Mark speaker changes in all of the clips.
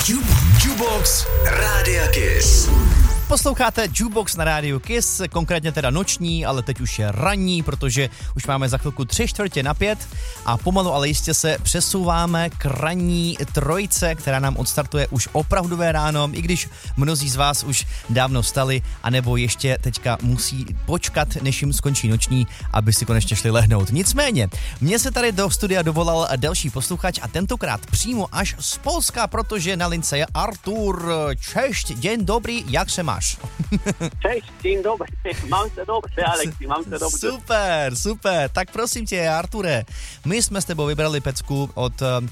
Speaker 1: Jukebox Rádia Kiss.
Speaker 2: Posloucháte Jukebox na rádiu Kiss, konkrétně teda noční, ale teď už je ranní, protože už máme za chvilku 3:45 a pomalu ale jistě se přesouváme k ranní trojce, která nám odstartuje už opravdové ráno, i když mnozí z vás už dávno vstali, anebo ještě teďka musí počkat, než jim skončí noční, aby si konečně šli lehnout. Nicméně, mně se tady do studia dovolal další posluchač a tentokrát přímo až z Polska, protože na lince je Artur. Cześć, dzień dobry, jak se máš?
Speaker 3: Cześć, dzień dobry, mám se dobře, Alexi, mám se dobře.
Speaker 2: Super, tak prosím tě, Arture, my jsme s tebou vybrali pecku od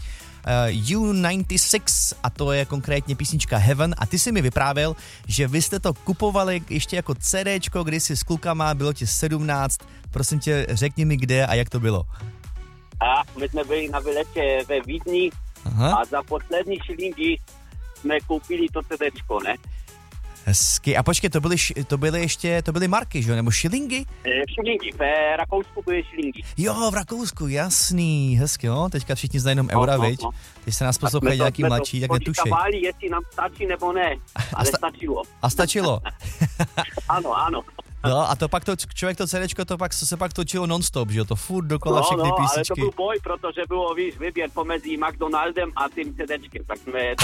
Speaker 2: U96 a to je konkrétně písnička Heaven a ty si mi vyprávěl, že vy jste to kupovali ještě jako CDčko, kdysi s klukama, bylo ti 17, prosím tě, řekni mi kde a jak to bylo.
Speaker 3: A my jsme byli na výletě ve Vídni. Aha. A za poslední šilingy jsme koupili to CDčko, ne?
Speaker 2: Hezky. A počkej, to byly marky, že jo? Nebo šilingy?
Speaker 3: Šilingy, v Rakousku byly šilingy.
Speaker 2: Jo, v Rakousku, jasný, hezky, jo. Teďka všichni znají jenom eura, viď? Když se nás poslouchají nějaký mladší, tak netušej.
Speaker 3: Jsme jestli nám stačí nebo ne, ale stačilo.
Speaker 2: A stačilo?
Speaker 3: Ano.
Speaker 2: No a to pak člověk to CDčko, se pak točilo non-stop, že jo, to furt dokola všechny písničky.
Speaker 3: Ale to byl boj, protože bylo, víš, výběr pomezi McDonaldem a tím CDčkem, tak jsme,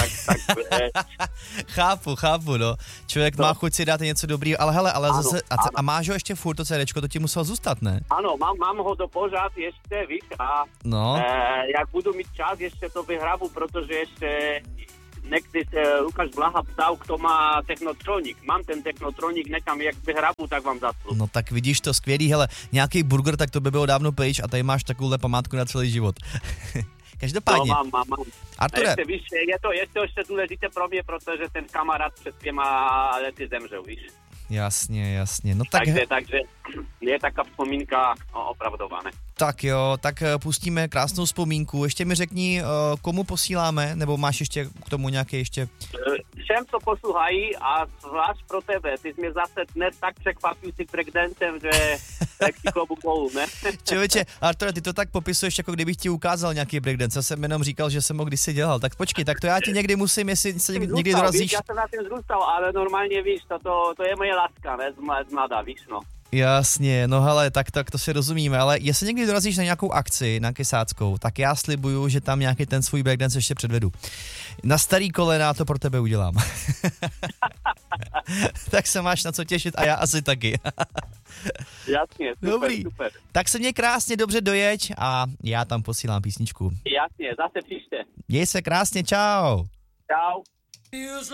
Speaker 2: Chápu, no. Člověk má chuť si dát něco dobrýho, ale hele,
Speaker 3: ano.
Speaker 2: Zase, a máš ho ještě furt to CDčko, to ti muselo zůstat, ne?
Speaker 3: Ano, mám ho do pořád ještě, víš, a jak budu mít čas, ještě to vyhrabu, protože ještě někdy se Lukáš Blaha ptal, kdo má Technotronik. Mám ten Technotronik, nekam jak vyhrabu, tak vám zaslu.
Speaker 2: No tak vidíš to skvělý, hele, nějaký burger, tak to by bylo dávno pryč a tady máš takovouhle památku na celý život. Každopádně.
Speaker 3: No, mám.
Speaker 2: Arture.
Speaker 3: Ještě, víš, je to ještě důležité pro mě, protože ten kamarád před 2 lety zemřel, víš.
Speaker 2: Jasně. No tak...
Speaker 3: Takže je taká vzpomínka opravdovaná.
Speaker 2: Tak jo, tak pustíme krásnou vzpomínku. Ještě mi řekni, komu posíláme, nebo máš ještě k tomu nějaké ještě...
Speaker 3: Všem, co poslouchají a zvlášť pro tebe. Ty jsi mě zase dnes tak překvapil si breakdancem, že tak si klobu dolů, ne?
Speaker 2: Člověče, Artur, ty to tak popisuješ, jako kdybych ti ukázal nějaký breakdance. Já jsem jenom říkal, že jsem ho kdysi dělal. Tak počkej, tak to já ti někdy musím, jestli se někdy dorazíš.
Speaker 3: Víš, já jsem na tím zrůstal, ale normálně víš, to je moje láska, ne? Z mladá, víš, no.
Speaker 2: Jasně, no hele, tak to si rozumíme, ale jestli někdy dorazíš na nějakou akci, na Kysáckou, tak já slibuju, že tam nějaký ten svůj breakdance ještě předvedu. Na starý kolena to pro tebe udělám. Tak se máš na co těšit a já asi taky.
Speaker 3: Jasně, super.
Speaker 2: Tak se mě krásně dobře dojeď a já tam posílám písničku.
Speaker 3: Jasně, zase příště.
Speaker 2: Měj se krásně, čau.
Speaker 3: Čau.